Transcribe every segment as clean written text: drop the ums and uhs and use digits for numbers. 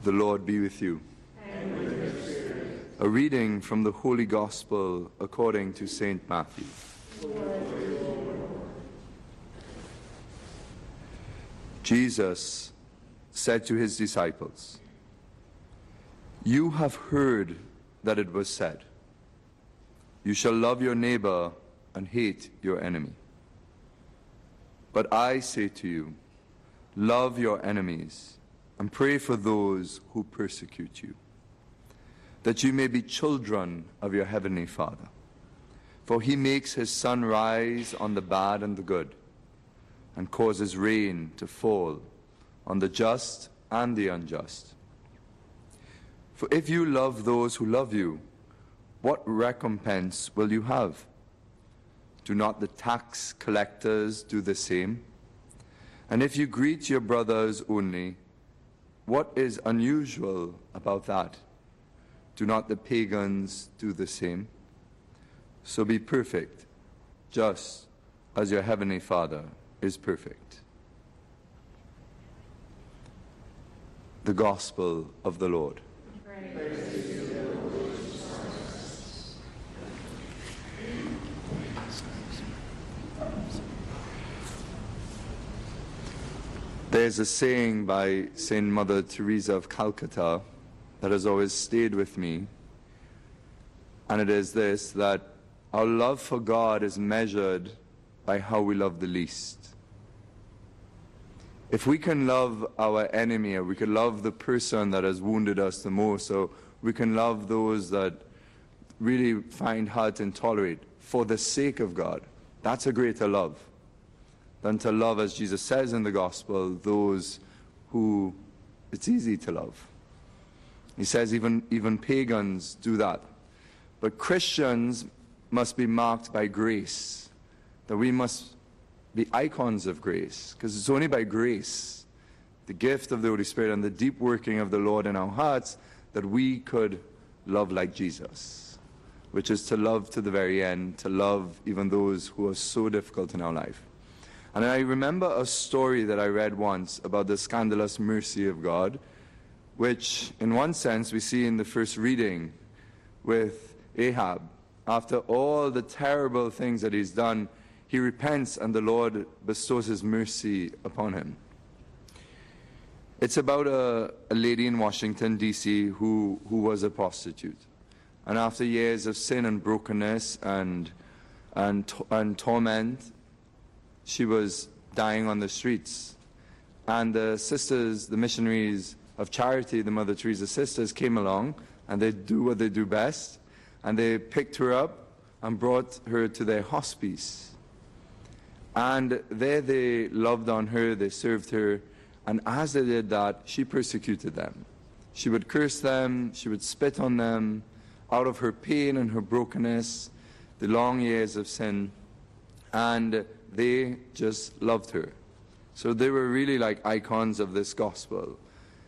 The Lord be with you. And with your spirit. A reading from the Holy Gospel according to St. Matthew. Jesus said to his disciples, "You have heard that it was said, 'You shall love your neighbor and hate your enemy.' But I say to you, love your enemies and pray for those who persecute you, that you may be children of your heavenly Father. For he makes his sun rise on the bad and the good, and causes rain to fall on the just and the unjust. For if you love those who love you, what recompense will you have? Do not the tax collectors do the same? And if you greet your brothers only, what is unusual about that? Do not the pagans do the same? So be perfect, just as your heavenly Father is perfect." The Gospel of the Lord. There's a saying by Saint Mother Teresa of Calcutta that has always stayed with me, and it is this, that our love for God is measured by how we love the least. If we can love our enemy, or we can love the person that has wounded us the most, or we can love those that really find hard to tolerate for the sake of God, that's a greater love than to love, as Jesus says in the Gospel, those who it's easy to love. He says even pagans do that. But Christians must be marked by grace, that we must be icons of grace, because it's only by grace, the gift of the Holy Spirit and the deep working of the Lord in our hearts, that we could love like Jesus, which is to love to the very end, to love even those who are so difficult in our life. And I remember a story that I read once about the scandalous mercy of God, which in one sense we see in the first reading with Ahab. After all the terrible things that he's done, he repents and the Lord bestows his mercy upon him. It's about a lady in Washington, D.C. who was a prostitute. And after years of sin and brokenness and torment, she was dying on the streets. And the sisters, the missionaries of charity, the Mother Teresa sisters, came along, and they do what they do best, and they picked her up and brought her to their hospice. And there they loved on her, they served her, and as they did that, she persecuted them. She would curse them, she would spit on them, out of her pain and her brokenness, the long years of sin, and they just loved her. So they were really like icons of this gospel.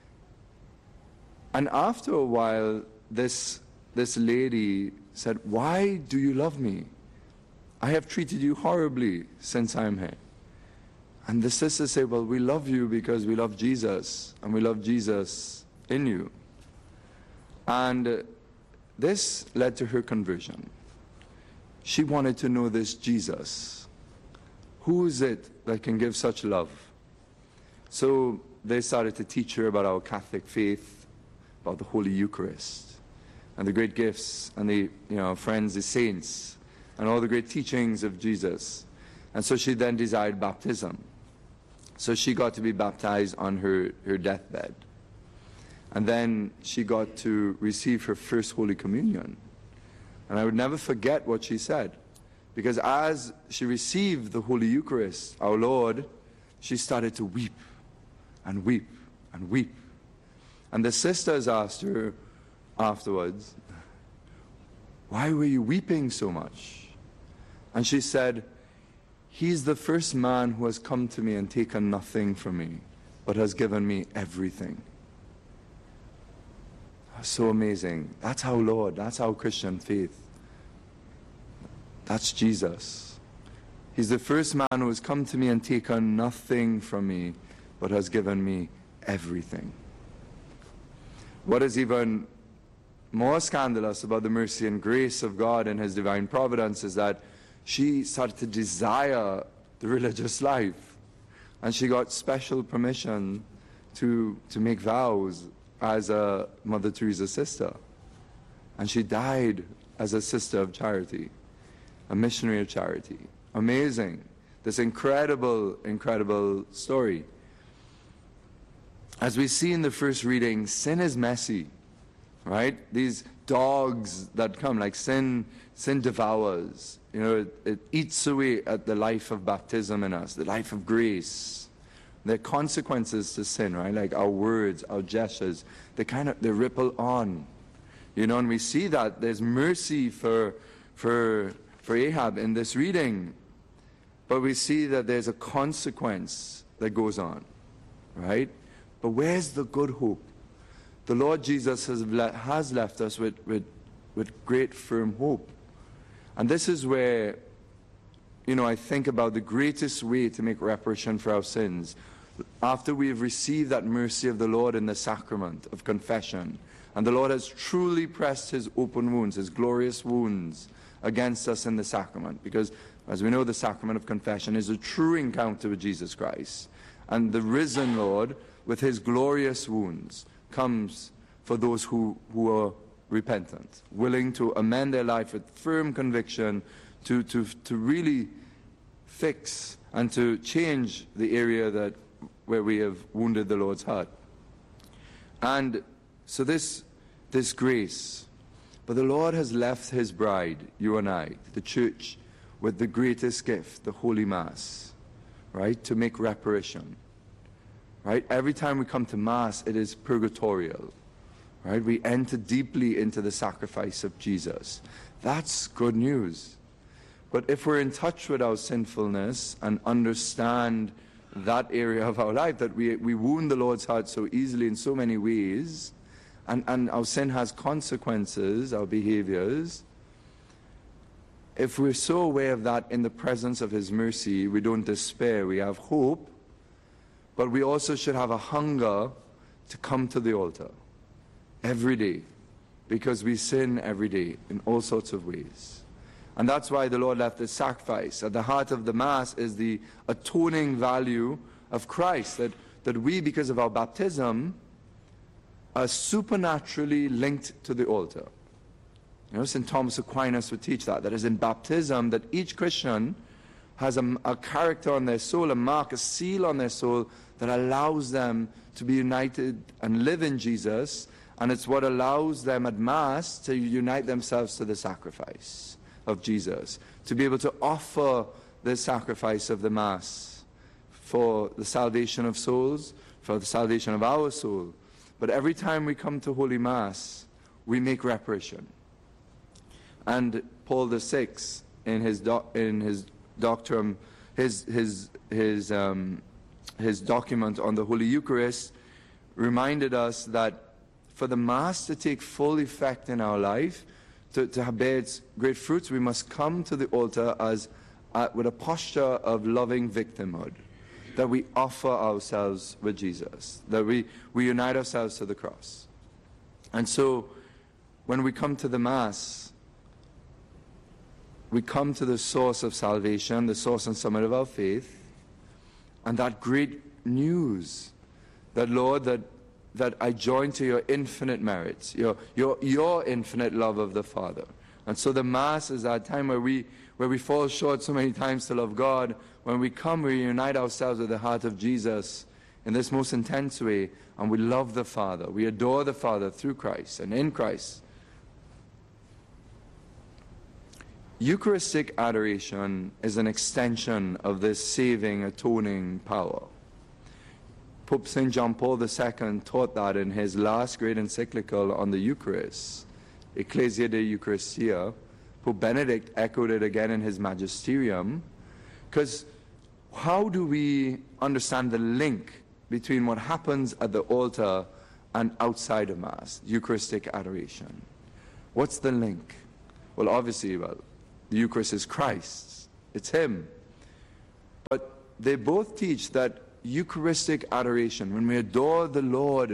And after a while, this lady said, "Why do you love me? I have treated you horribly since I'm here." And the sisters say, "Well, we love you because we love Jesus, and we love Jesus in you." And this led to her conversion. She wanted to know this Jesus. Who is it that can give such love? So they started to teach her about our Catholic faith, about the Holy Eucharist, and the great gifts, and the friends, the saints, and all the great teachings of Jesus. And so she then desired baptism. So she got to be baptized on her deathbed. And then she got to receive her first Holy Communion. And I would never forget what she said. Because as she received the Holy Eucharist, our Lord, she started to weep and weep and weep. And the sisters asked her afterwards, "Why were you weeping so much?" And she said, "He's the first man who has come to me and taken nothing from me, but has given me everything." So amazing. That's our Lord. That's our Christian faith. That's Jesus. He's the first man who has come to me and taken nothing from me, but has given me everything. what is even more scandalous about the mercy and grace of God and His divine providence is that she started to desire the religious life. And she got special permission to make vows as a Mother Teresa sister. And she died as a sister of charity, a missionary of charity. Amazing. This incredible, incredible story. As we see in the first reading, sin is messy, right? These dogs that come, like sin devours. You know, it eats away at the life of baptism in us, the life of grace. There are consequences to sin, right? Like our words, our gestures, they ripple on. You know, and we see that there's mercy for Ahab in this reading. But we see that there's a consequence that goes on, right? But where's the good hope? The Lord Jesus has left us with great firm hope. And this is where, you know, I think about the greatest way to make reparation for our sins. After we have received that mercy of the Lord in the sacrament of confession, and the Lord has truly pressed His open wounds, His glorious wounds, against us in the sacrament. Because, as we know, the sacrament of confession is a true encounter with Jesus Christ. And the risen Lord, with His glorious wounds, comes for those who are repentant, willing to amend their life with firm conviction, to really fix and to change the area where we have wounded the Lord's heart. And so this grace, but the Lord has left His bride, you and I, the church, with the greatest gift, the Holy Mass, right, to make reparation. Right? Every time we come to Mass, it is purgatorial. Right? We enter deeply into the sacrifice of Jesus. That's good news. But if we're in touch with our sinfulness and understand that area of our life, that we wound the Lord's heart so easily in so many ways, and our sin has consequences, our behaviors, if we're so aware of that in the presence of His mercy, we don't despair, we have hope. But we also should have a hunger to come to the altar every day, because we sin every day in all sorts of ways. And that's why the Lord left the sacrifice. At the heart of the Mass is the atoning value of Christ, that we, because of our baptism, are supernaturally linked to the altar. You know, St. Thomas Aquinas would teach that is in baptism that each Christian has a character on their soul, a mark, a seal on their soul that allows them to be united and live in Jesus, and it's what allows them at Mass to unite themselves to the sacrifice of Jesus, to be able to offer the sacrifice of the Mass for the salvation of souls, for the salvation of our soul. But every time we come to Holy Mass, we make reparation. And Paul VI, in his doctrine, his document on the Holy Eucharist, reminded us that for the Mass to take full effect in our life, to bear its great fruits, we must come to the altar with a posture of loving victimhood, that we offer ourselves with Jesus, that we unite ourselves to the cross. And so, when we come to the Mass, we come to the source of salvation, the source and summit of our faith, and that great news that, Lord, that I join to your infinite merits, your infinite love of the Father. And so the Mass is that time where we fall short so many times to love God. When we come, we unite ourselves with the heart of Jesus in this most intense way, and we love the Father. We adore the Father through Christ and in Christ. Eucharistic adoration is an extension of this saving, atoning power. Pope St. John Paul II taught that in his last great encyclical on the Eucharist, Ecclesia de Eucharistia. Pope Benedict echoed it again in his Magisterium. Because how do we understand the link between what happens at the altar and outside of Mass, Eucharistic adoration? What's the link? Well, obviously, the Eucharist is Christ. It's Him. But they both teach that Eucharistic adoration, when we adore the Lord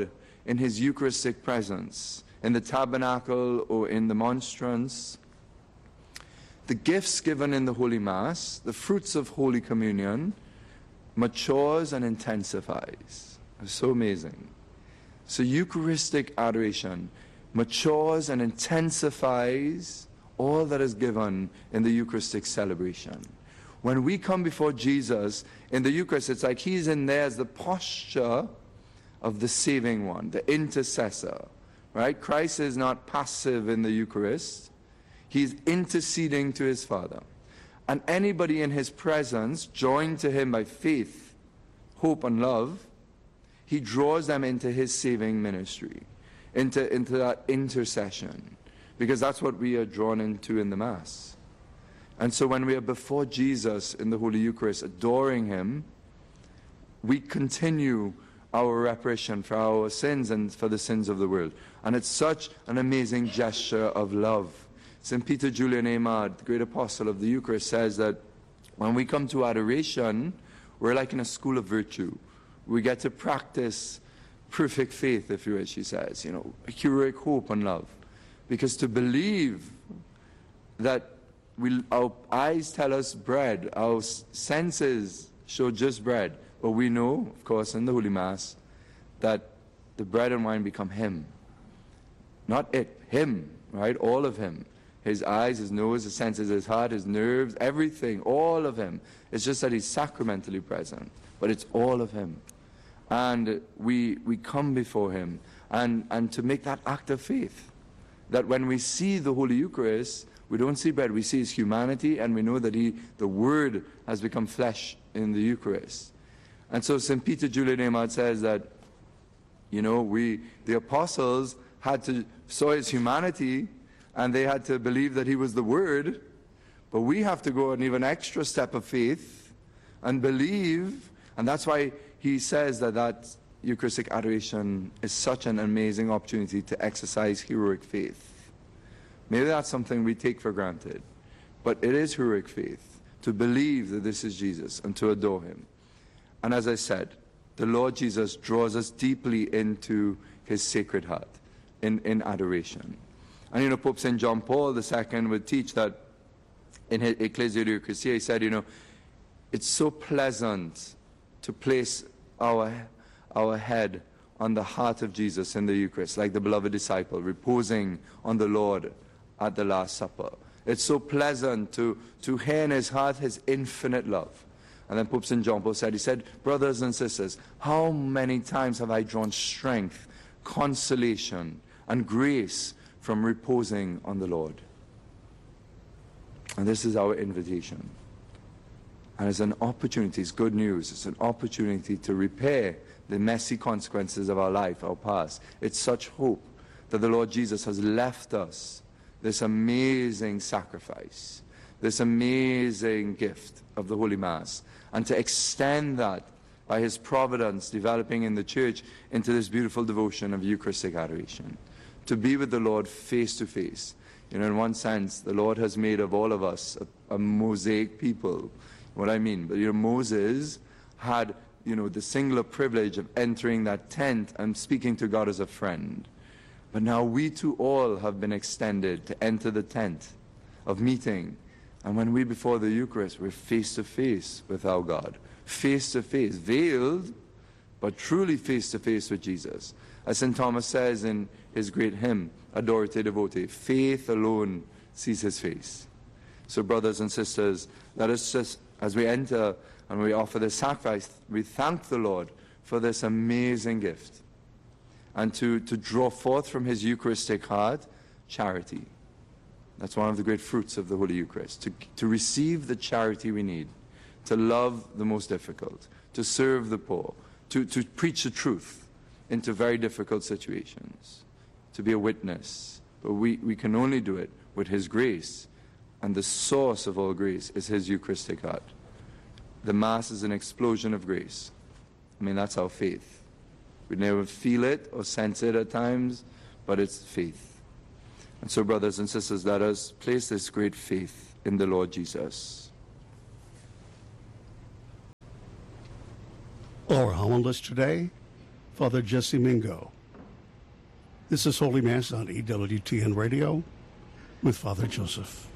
in his Eucharistic presence, in the tabernacle or in the monstrance, the gifts given in the Holy Mass, the fruits of Holy Communion, matures and intensifies. It's so amazing. So Eucharistic adoration matures and intensifies all that is given in the Eucharistic celebration. When we come before Jesus in the Eucharist, it's like he's in there as the posture of the saving one, the intercessor, right? Christ is not passive in the Eucharist. He's interceding to his Father. And anybody in his presence, joined to him by faith, hope, and love, he draws them into his saving ministry, into that intercession, because that's what we are drawn into in the Mass. And so when we are before Jesus in the Holy Eucharist, adoring him, we continue our reparation for our sins and for the sins of the world. And it's such an amazing gesture of love. St. Peter Julian Aymar, the great apostle of the Eucharist, says that when we come to adoration, we're like in a school of virtue. We get to practice perfect faith, if you wish, he says, heroic hope and love. Because to believe that our eyes tell us bread, our senses show just bread, but we know, of course, in the Holy Mass, that the bread and wine become him. Not it, him, right? All of him. His eyes, his nose, his senses, his heart, his nerves, everything, all of him. It's just that he's sacramentally present, but it's all of him. And we come before him, and to make that act of faith, that when we see the Holy Eucharist, we don't see bread, we see his humanity, and we know that the Word has become flesh in the Eucharist. And so St. Peter Julian Aymar says that, the apostles saw his humanity, and they had to believe that he was the Word, but we have to go an even extra step of faith and believe, and that's why he says that Eucharistic adoration is such an amazing opportunity to exercise heroic faith. Maybe that's something we take for granted, but it is heroic faith to believe that this is Jesus and to adore him. And as I said, the Lord Jesus draws us deeply into his sacred heart in adoration. And Pope St. John Paul II would teach that in his Ecclesia Eucharistia, he said, it's so pleasant to place our head on the heart of Jesus in the Eucharist, like the beloved disciple reposing on the Lord at the Last Supper. It's so pleasant to hear in his heart his infinite love. And then Pope St. John Paul said, brothers and sisters, how many times have I drawn strength, consolation, and grace from reposing on the Lord? And this is our invitation. And it's an opportunity, it's good news, it's an opportunity to repair the messy consequences of our life, our past. It's such hope that the Lord Jesus has left us this amazing sacrifice, this amazing gift of the Holy Mass, and to extend that by his providence developing in the Church into this beautiful devotion of Eucharistic adoration. To be with the Lord face to face. In one sense, the Lord has made of all of us a mosaic people. What I mean, but Moses had, the singular privilege of entering that tent and speaking to God as a friend. But now we too all have been extended to enter the tent of meeting. And when we before the Eucharist, we're face to face with our God. Face to face, veiled, but truly face to face with Jesus. As St. Thomas says in his great hymn, Adorate Devote, faith alone sees his face. So brothers and sisters, let us just, as we enter and we offer this sacrifice, we thank the Lord for this amazing gift. And to draw forth from his Eucharistic heart, charity. That's one of the great fruits of the Holy Eucharist. To receive the charity we need, to love the most difficult, to serve the poor, to preach the truth into very difficult situations, to be a witness. But we can only do it with his grace, and the source of all grace is his Eucharistic heart. The Mass is an explosion of grace. That's our faith. We never feel it or sense it at times, but it's faith. And so, brothers and sisters, let us place this great faith in the Lord Jesus. Our homilist today, Father Jesse Mingo. This is Holy Mass on EWTN Radio with Father Joseph.